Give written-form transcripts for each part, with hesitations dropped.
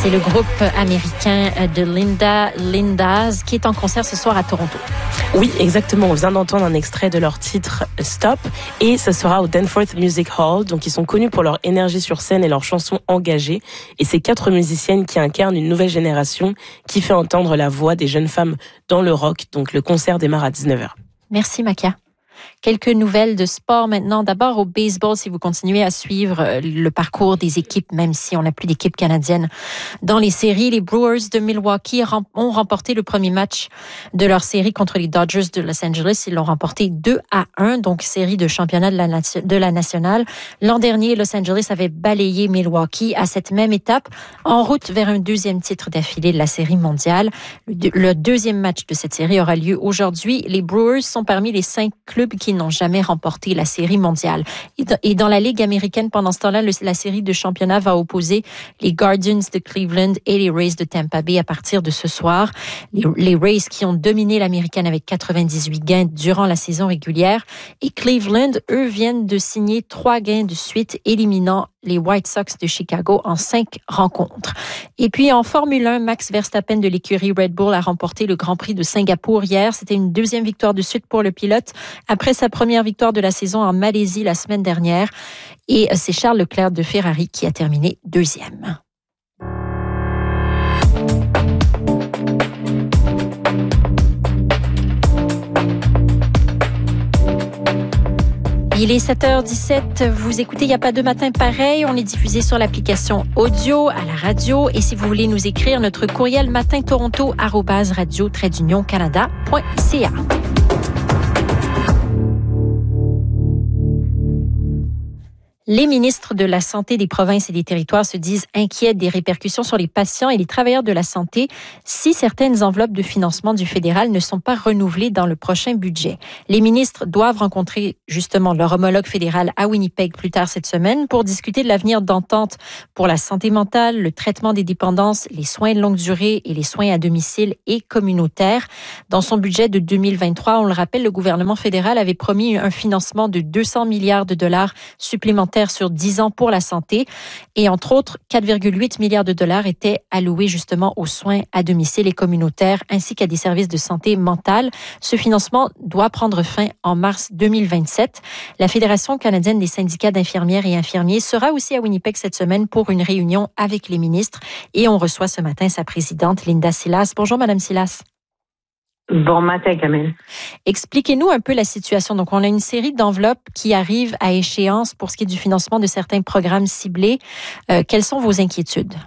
C'est le groupe américain de Lindas qui est en concert ce soir à Toronto. Oui, exactement. On vient d'entendre un extrait de leur titre Stop et ce sera au Danforth Music Hall. Donc, ils sont connus pour leur énergie sur scène et leurs chansons engagées. Et c'est 4 musiciennes qui incarnent une nouvelle génération qui fait entendre la voix des jeunes femmes dans le rock. Donc, le concert démarre à 19h. Merci, Makia. Quelques nouvelles de sport maintenant. D'abord au baseball, si vous continuez à suivre le parcours des équipes, même si on n'a plus d'équipe canadienne dans les séries, les Brewers de Milwaukee ont remporté le premier match de leur série contre les Dodgers de Los Angeles. Ils l'ont remporté 2-1, donc série de championnat de la nationale. L'an dernier, Los Angeles avait balayé Milwaukee à cette même étape, en route vers un deuxième titre d'affilée de la série mondiale. Le deuxième match de cette série aura lieu aujourd'hui. Les Brewers sont parmi les 5 clubs qui n'ont jamais remporté la série mondiale. Et dans la Ligue américaine, pendant ce temps-là, la série de championnat va opposer les Guardians de Cleveland et les Rays de Tampa Bay à partir de ce soir. Les Rays qui ont dominé l'américaine avec 98 gains durant la saison régulière. Et Cleveland, eux, viennent de signer 3 gains de suite, éliminant les White Sox de Chicago en 5 rencontres. Et puis en Formule 1, Max Verstappen de l'écurie Red Bull a remporté le Grand Prix de Singapour hier. C'était une deuxième victoire de suite pour le pilote après sa première victoire de la saison en Malaisie la semaine dernière. Et c'est Charles Leclerc de Ferrari qui a terminé deuxième. Il est 7h17, vous écoutez Il n'y a pas de matin pareil, on est diffusé sur l'application audio, à la radio, et si vous voulez nous écrire, notre courriel matintoronto@radio-canada.ca. Les ministres de la Santé des provinces et des territoires se disent inquiets des répercussions sur les patients et les travailleurs de la santé si certaines enveloppes de financement du fédéral ne sont pas renouvelées dans le prochain budget. Les ministres doivent rencontrer justement leur homologue fédéral à Winnipeg plus tard cette semaine pour discuter de l'avenir d'entente pour la santé mentale, le traitement des dépendances, les soins de longue durée et les soins à domicile et communautaires. Dans son budget de 2023, on le rappelle, le gouvernement fédéral avait promis un financement de 200 milliards de dollars supplémentaires sur 10 ans pour la santé. Et entre autres, 4,8 milliards de dollars étaient alloués justement aux soins à domicile et communautaires ainsi qu'à des services de santé mentale. Ce financement doit prendre fin en mars 2027. La Fédération canadienne des syndicats d'infirmières et infirmiers sera aussi à Winnipeg cette semaine pour une réunion avec les ministres. Et on reçoit ce matin sa présidente, Linda Silas. Bonjour, Madame Silas. Bon matin, Camille. Expliquez-nous un peu la situation. Donc, on a une série d'enveloppes qui arrivent à échéance pour ce qui est du financement de certains programmes ciblés. Quelles sont vos inquiétudes?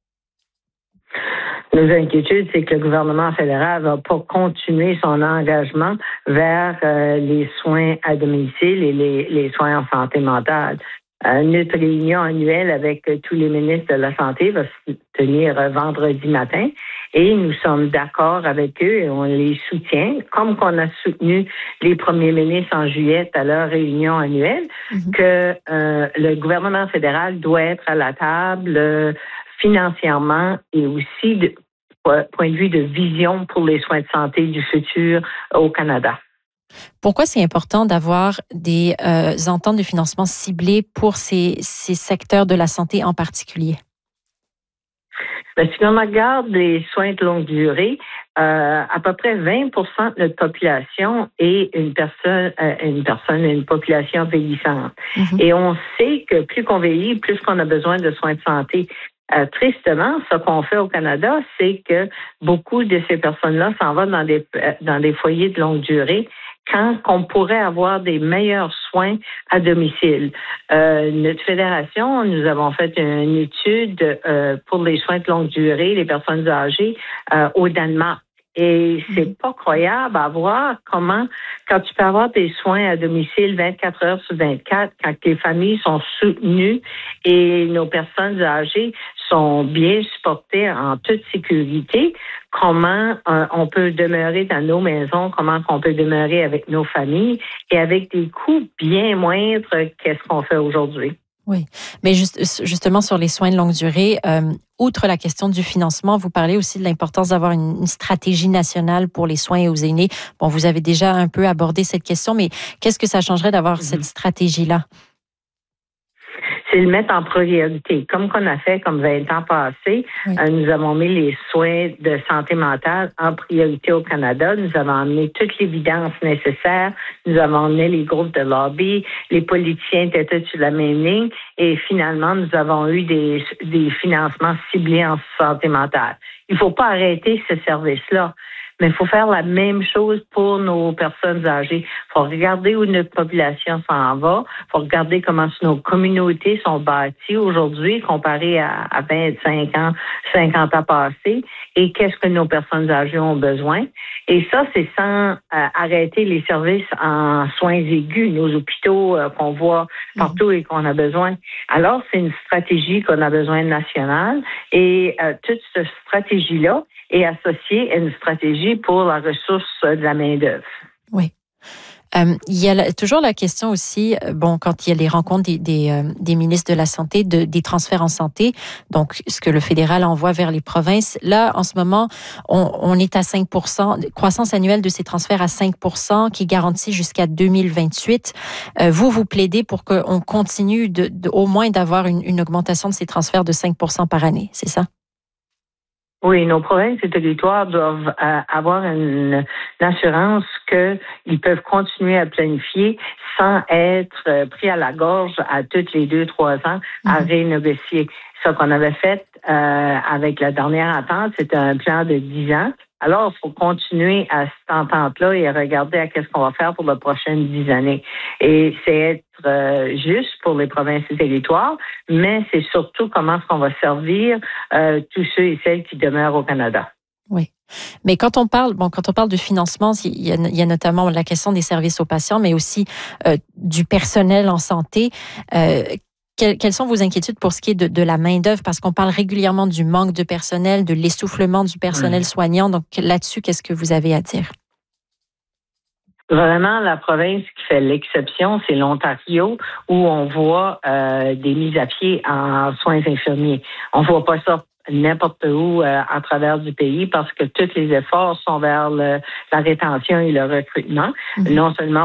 Nos inquiétudes, c'est que le gouvernement fédéral va pas continuer son engagement vers les soins à domicile et les soins en santé mentale. Notre réunion annuelle avec tous les ministres de la Santé va se tenir vendredi matin et nous sommes d'accord avec eux et on les soutient, comme qu'on a soutenu les premiers ministres en juillet à leur réunion annuelle, que le gouvernement fédéral doit être à la table financièrement et aussi de point de vue de vision pour les soins de santé du futur au Canada. Pourquoi c'est important d'avoir des ententes de financement ciblées pour ces secteurs de la santé en particulier? Si on regarde les soins de longue durée, à peu près 20% de notre population est une population vieillissante. Et on sait que plus qu'on vieillit, plus qu'on a besoin de soins de santé. Tristement, ce qu'on fait au Canada, c'est que beaucoup de ces personnes-là s'en vont dans des foyers de longue durée quand on pourrait avoir des meilleurs soins à domicile. Notre fédération, nous avons fait une étude pour les soins de longue durée, les personnes âgées, au Danemark. Et c'est pas croyable à voir quand tu peux avoir des soins à domicile 24 heures sur 24, quand les familles sont soutenues et nos personnes âgées sont bien supportées en toute sécurité, comment on peut demeurer dans nos maisons, comment on peut demeurer avec nos familles et avec des coûts bien moindres qu'est-ce qu'on fait aujourd'hui. Oui, mais justement sur les soins de longue durée, outre la question du financement, vous parlez aussi de l'importance d'avoir une stratégie nationale pour les soins aux aînés. Bon, vous avez déjà un peu abordé cette question, mais qu'est-ce que ça changerait d'avoir cette stratégie-là? c'est le mettre en priorité. Comme qu'on a fait comme 20 ans passés, nous avons mis les soins de santé mentale en priorité au Canada. Nous avons amené toute l'évidence nécessaire. Nous avons amené les groupes de lobby. Les politiciens étaient tous sur la même ligne. Et finalement, nous avons eu des financements ciblés en santé mentale. Il ne faut pas arrêter ce service-là. Mais il faut faire la même chose pour nos personnes âgées. Il faut regarder où notre population s'en va. Il faut regarder comment nos communautés sont bâties aujourd'hui comparé à 25 ans, 50 ans passés et qu'est-ce que nos personnes âgées ont besoin. Et ça, c'est sans arrêter les services en soins aigus, nos hôpitaux qu'on voit partout et qu'on a besoin. Alors, c'est une stratégie qu'on a besoin nationale et toute cette stratégie-là est associée à une stratégie pour la ressource de la main-d'œuvre. Oui. Il y a toujours la question aussi, quand il y a les rencontres des ministres de la Santé, des transferts en santé, donc ce que le fédéral envoie vers les provinces. Là, en ce moment, on est à 5%, croissance annuelle de ces transferts à 5%, qui est garantie jusqu'à 2028. Vous plaidez pour qu'on continue au moins d'avoir une augmentation de ces transferts de 5% par année, c'est ça? Oui, nos provinces et territoires doivent avoir une assurance qu'ils peuvent continuer à planifier sans être pris à la gorge à toutes les 2-3 ans à renégocier. Ce qu'on avait fait avec la dernière entente, c'était un plan de 10 ans. Alors, il faut continuer à cette entente-là et regarder à qu'est-ce qu'on va faire pour les prochaines 10 années. Et c'est être juste pour les provinces et territoires, mais c'est surtout comment est-ce qu'on va servir tous ceux et celles qui demeurent au Canada. Oui. Mais quand on parle de financement, il y a notamment la question des services aux patients, mais aussi du personnel en santé. Quelles sont vos inquiétudes pour ce qui est de la main-d'œuvre? Parce qu'on parle régulièrement du manque de personnel, de l'essoufflement du personnel soignant. Donc là-dessus, qu'est-ce que vous avez à dire? Vraiment, la province qui fait l'exception, c'est l'Ontario, où on voit des mises à pied en soins infirmiers. On voit pas ça n'importe où à travers du pays parce que tous les efforts sont vers la rétention et le recrutement, non seulement